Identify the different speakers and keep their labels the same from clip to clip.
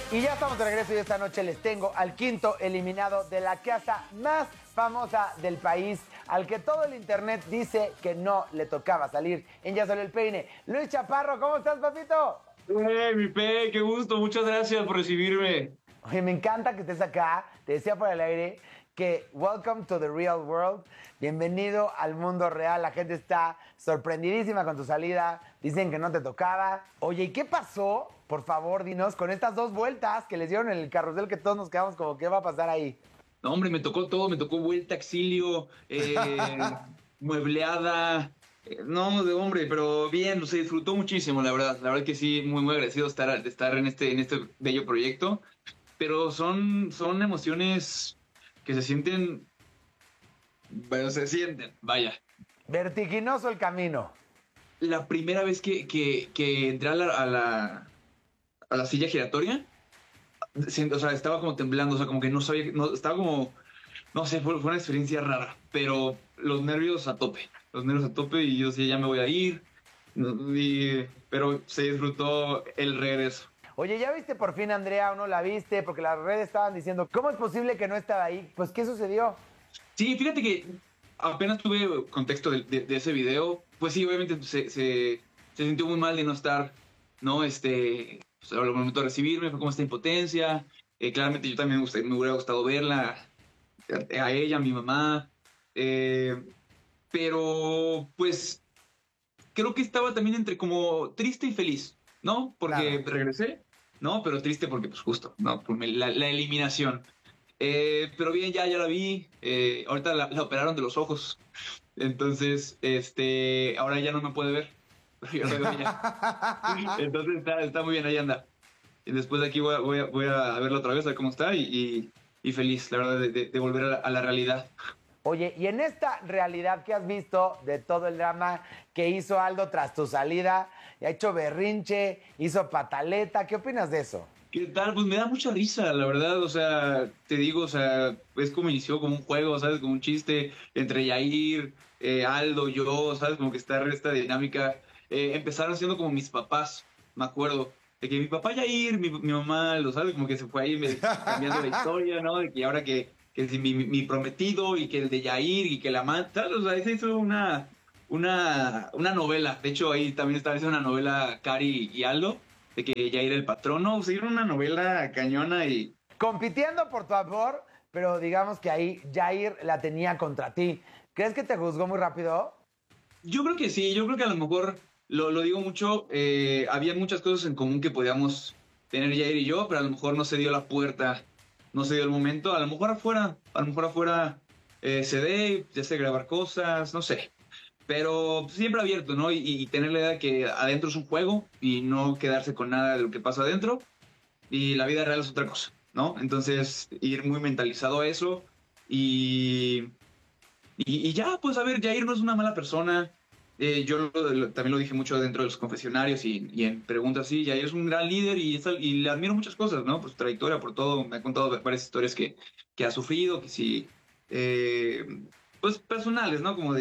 Speaker 1: Y ya estamos de regreso y esta noche les tengo al quinto eliminado de la casa más famosa del país, al que todo el internet dice que no le tocaba salir en Ya Salió el Peine. Luis Chaparro, ¿cómo estás, papito?
Speaker 2: Mi Pe, qué gusto, muchas gracias por recibirme.
Speaker 1: Oye, me encanta que estés acá. Te decía por el aire que welcome to the real world. Bienvenido al mundo real. La gente está sorprendidísima con tu salida. Dicen que no te tocaba. Oye, ¿y qué pasó? Por favor, dinos, con estas dos vueltas que les dieron en el carrusel que todos nos quedamos como, ¿qué va a pasar ahí?
Speaker 2: No, hombre, me tocó todo, me tocó vuelta, exilio, muebleada. No, de hombre, pero bien, se disfrutó muchísimo, la verdad. La verdad que sí, muy, muy agradecido de estar en este bello proyecto. Pero son emociones que se sienten, bueno, se sienten, vaya.
Speaker 1: Vertiginoso el camino.
Speaker 2: La primera vez que entré a la silla giratoria, o sea, estaba como temblando, o sea, como que no sabía, no, estaba como, no sé, fue una experiencia rara, pero los nervios a tope y yo decía, ya me voy a ir, pero se disfrutó el regreso.
Speaker 1: Oye, ¿ya viste por fin a Andrea o no la viste? Porque las redes estaban diciendo, ¿cómo es posible que no estaba ahí? Pues, ¿qué sucedió?
Speaker 2: Sí, fíjate que apenas tuve contexto de ese video, pues sí, obviamente se sintió muy mal de no estar, ¿no? Pues, al momento de recibirme, fue como esta impotencia, claramente yo también me hubiera gustado verla, a ella, a mi mamá, eh, pero pues creo que estaba también entre como triste y feliz, ¿no?
Speaker 1: Claro.
Speaker 2: Porque regresé, ¿no? Pero triste porque pues justo, ¿no? Por la eliminación. Pero bien, ya la vi, ahorita la operaron de los ojos, entonces, ahora ya no me puede ver, pero yo la veo ya. Entonces está muy bien, ahí anda. Y después de aquí voy a verla otra vez, a ver cómo está y feliz, la verdad, de volver a la realidad.
Speaker 1: Oye, y en esta realidad que has visto de todo el drama que hizo Aldo tras tu salida, ha hecho berrinche, hizo pataleta, ¿qué opinas de eso?
Speaker 2: ¿Qué tal? Pues me da mucha risa, la verdad, o sea, te digo, o sea, es como inició como un juego, ¿sabes? Como un chiste entre Yair, Aldo, yo, ¿sabes? Como que está esta dinámica. Empezaron siendo como mis papás, me acuerdo, de que mi papá Yair, mi mamá, lo sabes, como que se fue ahí cambiando la historia, ¿no? De que ahora que si mi prometido y que el de Yair y que la mata, ¿sabes? O sea, ahí se hizo una novela. De hecho, ahí también estaba haciendo una novela Cari y Aldo de que Jair el patrono, siguieron una novela cañona y
Speaker 1: Compitiendo por tu amor, pero digamos que ahí Jair la tenía contra ti. ¿Crees que te juzgó muy rápido?
Speaker 2: yo creo que sí, yo creo que a lo mejor lo digo mucho, había muchas cosas en común que podíamos tener Jair y yo, pero a lo mejor no se dio la puerta, no se dio el momento, a lo mejor afuera se dé, ya sé grabar cosas, no sé, pero siempre abierto, ¿no? Y tener la idea de que adentro es un juego y no quedarse con nada de lo que pasa adentro y la vida real es otra cosa, ¿no? Entonces, ir muy mentalizado a eso y, y ya, pues a ver, Jair no es una mala persona. También lo dije mucho dentro de los confesionarios y en preguntas así. Jair es un gran líder y le admiro muchas cosas, ¿no? Pues trayectoria por todo. Me ha contado varias historias que ha sufrido, que sí, eh, pues personales, ¿no? Como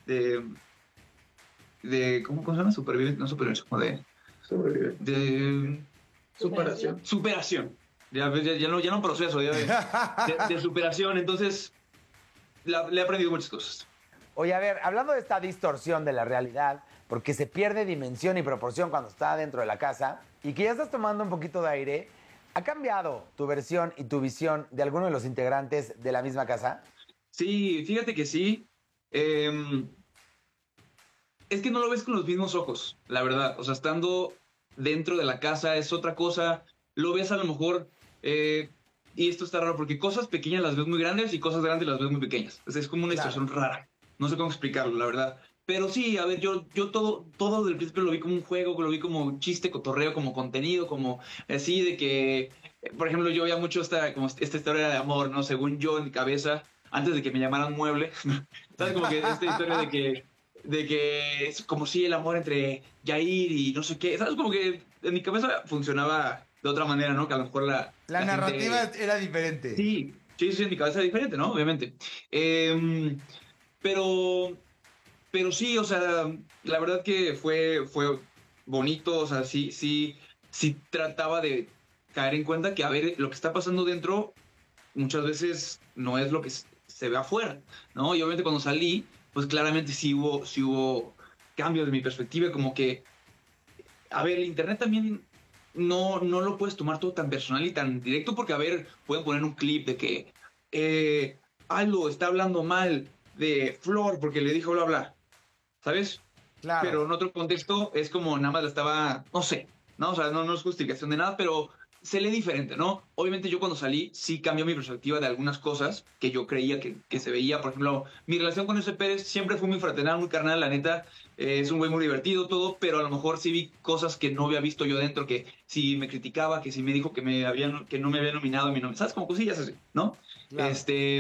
Speaker 2: ¿cómo se llama? Supervivencia, no supervivencia, como de superación. Ya no proceso, de superación. Entonces, le he aprendido muchas cosas.
Speaker 1: Oye, a ver, hablando de esta distorsión de la realidad, porque se pierde dimensión y proporción cuando está dentro de la casa, y que ya estás tomando un poquito de aire, ¿ha cambiado tu versión y tu visión de alguno de los integrantes de la misma casa?
Speaker 2: Sí, fíjate que sí. Eh, es que no lo ves con los mismos ojos, la verdad. O sea, estando dentro de la casa es otra cosa. Lo ves a lo mejor, y esto está raro, porque cosas pequeñas las ves muy grandes y cosas grandes las ves muy pequeñas. Es como una
Speaker 1: Claro.
Speaker 2: distorsión rara. No sé cómo explicarlo, la verdad. Pero sí, a ver, yo todo desde el principio lo vi como un juego, lo vi como un chiste, cotorreo, como contenido, como así de que, por ejemplo, yo veía mucho esta historia de amor, ¿no? Según yo en mi cabeza, antes de que me llamaran mueble, ¿sabes? Como que esta historia de que es como si el amor entre Jair y no sé qué, ¿sabes? Como que en mi cabeza funcionaba de otra manera, ¿no? Que a lo mejor
Speaker 1: La
Speaker 2: la
Speaker 1: narrativa
Speaker 2: gente...
Speaker 1: era diferente.
Speaker 2: Sí, sí, en mi cabeza es diferente, ¿no? Obviamente. Pero, pero sí, o sea, la verdad que fue bonito, o sea, sí trataba caer en cuenta que, a ver, lo que está pasando dentro muchas veces no es lo que se ve afuera, ¿no? Y obviamente cuando salí, pues claramente sí hubo cambios de mi perspectiva, como que, a ver, el internet también no lo puedes tomar todo tan personal y tan directo, porque, a ver, pueden poner un clip de que Aldo está hablando mal de Flor porque le dijo bla bla, ¿sabes?
Speaker 1: Claro.
Speaker 2: Pero en otro contexto es como nada más la estaba, no sé, ¿no? O sea, no es justificación de nada, pero se lee diferente, ¿no? Obviamente yo cuando salí sí cambió mi perspectiva de algunas cosas que yo creía que se veía. Por ejemplo, mi relación con ese Pérez siempre fue muy fraternal, muy carnal, la neta. Es un güey muy divertido, todo, pero a lo mejor sí vi cosas que no había visto yo dentro, que sí me criticaba, que sí me dijo que no me había nominado a mi nombre, ¿sabes? Como cosillas así, ¿no?
Speaker 1: Claro.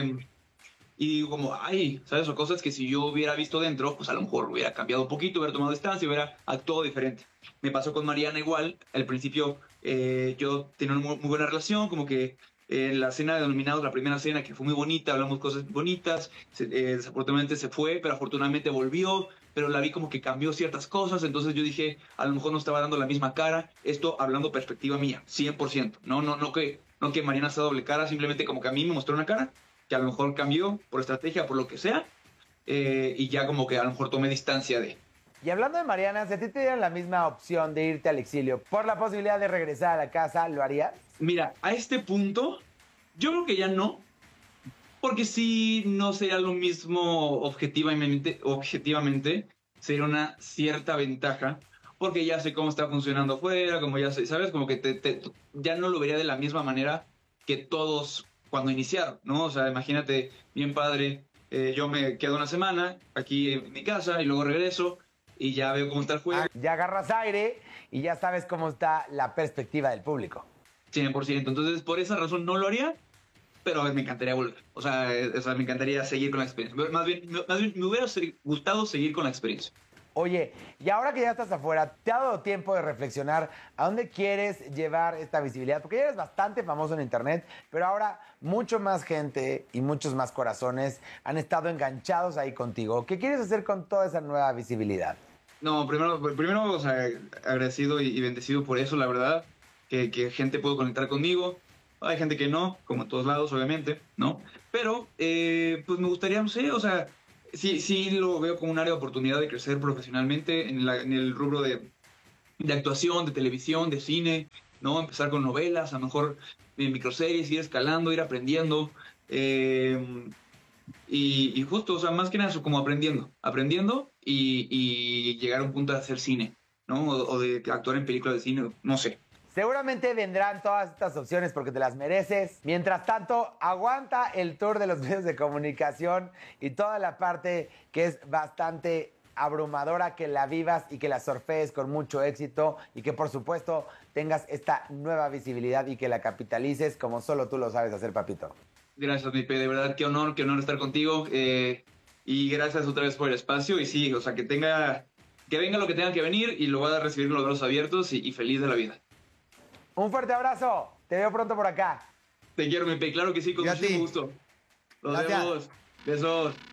Speaker 2: Y digo como, ay, ¿sabes? O cosas que si yo hubiera visto dentro, pues a lo mejor hubiera cambiado un poquito, hubiera tomado distancia, hubiera actuado diferente. Me pasó con Mariana igual. Al principio yo tenía una muy buena relación, como que en la cena de nominados, la primera cena que fue muy bonita, hablamos cosas bonitas, desafortunadamente se fue, pero afortunadamente volvió, pero la vi como que cambió ciertas cosas, entonces yo dije, a lo mejor no estaba dando la misma cara, esto hablando perspectiva mía, 100%, no que Mariana sea doble cara, simplemente como que a mí me mostró una cara que a lo mejor cambió por estrategia, por lo que sea, y ya como que a lo mejor tomé distancia de.
Speaker 1: Y hablando de Mariana, si a ti te dieran la misma opción de irte al exilio por la posibilidad de regresar a la casa, ¿lo harías?
Speaker 2: Mira, a este punto, yo creo que ya no, porque sí no sería lo mismo objetivamente sería una cierta ventaja, porque ya sé cómo está funcionando afuera, como ya sé, ¿sabes? Como que ya no lo vería de la misma manera que todos cuando iniciaron, ¿no? O sea, imagínate, bien padre, yo me quedo una semana aquí en mi casa y luego regreso y ya veo cómo está el juego.
Speaker 1: Ya agarras aire y ya sabes cómo está la perspectiva del público.
Speaker 2: 100%. Entonces, por esa razón no lo haría, pero a ver, me encantaría volver. O sea, me encantaría seguir con la experiencia. Más bien me hubiera gustado seguir con la experiencia.
Speaker 1: Oye, y ahora que ya estás afuera, ¿te ha dado tiempo de reflexionar a dónde quieres llevar esta visibilidad? Porque ya eres bastante famoso en internet, pero ahora mucho más gente y muchos más corazones han estado enganchados ahí contigo. ¿Qué quieres hacer con toda esa nueva visibilidad?
Speaker 2: No, primero o sea, agradecido y bendecido por eso, la verdad, que gente pudo conectar conmigo. Hay gente que no, como en todos lados, obviamente, ¿no? Pero, pues me gustaría, no sé, o sea, sí lo veo como un área de oportunidad de crecer profesionalmente en el rubro de actuación, de televisión, de cine, ¿no? Empezar con novelas, a lo mejor microseries, ir escalando, ir aprendiendo. Y justo, o sea, más que nada eso, como aprendiendo y llegar a un punto de hacer cine, ¿no? O de actuar en películas de cine, no sé.
Speaker 1: Seguramente vendrán todas estas opciones porque te las mereces. Mientras tanto, aguanta el tour de los medios de comunicación y toda la parte que es bastante abrumadora, que la vivas y que la surfees con mucho éxito y que por supuesto tengas esta nueva visibilidad y que la capitalices como solo tú lo sabes hacer, papito.
Speaker 2: Gracias, Mipe, de verdad, qué honor estar contigo. Y gracias otra vez por el espacio. Y sí, o sea, que venga lo que tenga que venir y lo voy a recibir con los brazos abiertos y feliz de la vida.
Speaker 1: Un fuerte abrazo. Te veo pronto por acá.
Speaker 2: Te quiero, Mipe, claro que sí, con
Speaker 1: Y a ti.
Speaker 2: muchísimo gusto. Nos
Speaker 1: Gracias.
Speaker 2: vemos. Besos.